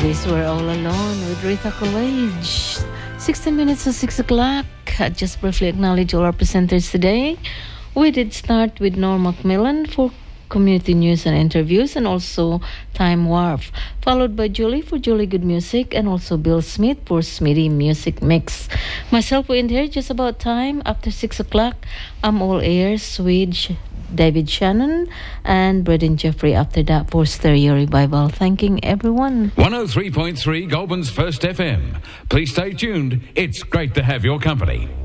Nowadays we're all alone with Rita College. 16 minutes to 6 o'clock. Just briefly acknowledge all our presenters today. We did start with Norm Macmillan for community news and interviews, and also Time Warp, followed by Julie for Julie Good Music, and also Bill Smith for Smithy Music Mix. Myself will end here just about time. After 6 o'clock, I'm all ears with David Shannon and Braden Jeffrey after that for Stereo Revival. Thanking everyone. 103.3 Goulburn's First FM. Please stay tuned. It's great to have your company.